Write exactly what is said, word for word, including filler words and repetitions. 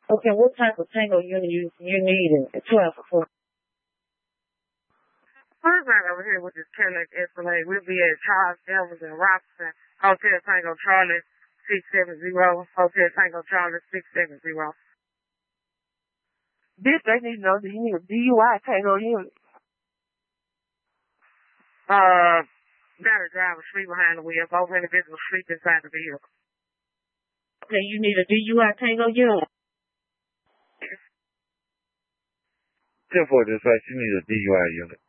Okay, what type of tango unit you you need in twelve for? First right over here with this Cadillac Escalade. We'll be at Charles Evans and Robinson, Hotel Tango Charlie six seven zero, Hotel Tango Charlie six seven zero. Bitch, they need to know that you need a D U I tango unit. Uh, gotta drive a street behind the wheel, both individual streets inside the vehicle. Okay, you need a D U I tango unit. ten four dispatch, you need a D U I unit.